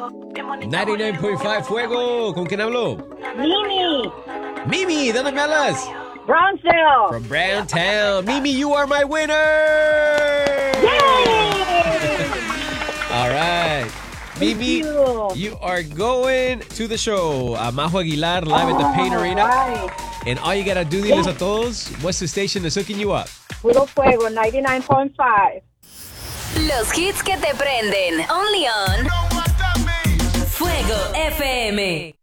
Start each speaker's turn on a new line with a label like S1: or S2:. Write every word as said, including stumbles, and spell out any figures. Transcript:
S1: noventa y nueve punto cinco Fuego. ¿Con quién hablo?
S2: Mimi.
S1: Mimi, ¿de dónde me hablas?
S2: Brownsville.
S1: From Browntown. Mimi, you are my winner.
S2: Yay!
S1: All right. Mimi,
S2: you.
S1: you are going to the show. A Majo Aguilar live at the Pain Arena.
S2: Right.
S1: And all you gotta do, diles a todos, what's the station that's hooking you up?
S2: Puro Fuego, ninety-nine point five.
S3: Los hits que te prenden. Only on Fuego F M.